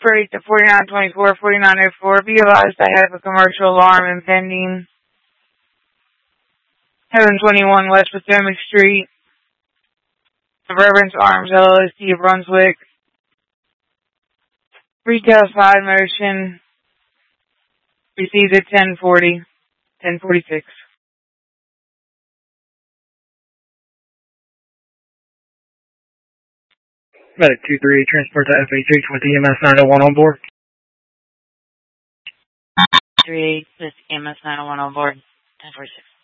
freight to 4924, 4904. Be advised I have a commercial alarm impending. 721 West Potomac Street. Reverence Arms LLC of Brunswick. Retail side motion. Received at 10:46. Medic 2-3, transport to FH with EMS 901 on board. 3-8, this EMS 901 on board, 1046.